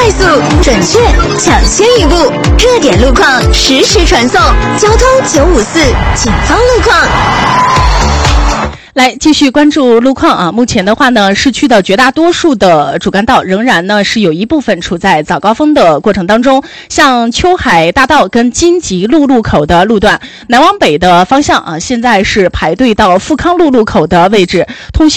快速、准确，抢先一步。热点路况实时传送，交通954警方路况。 来继续关注路况啊！目前的话呢，市区的绝大多数的主干道仍然呢是有一部分处在早高峰的过程当中，像秋海大道跟金吉路路口的路段，南往北的方向啊，现在是排队到富康路路口的位置，通行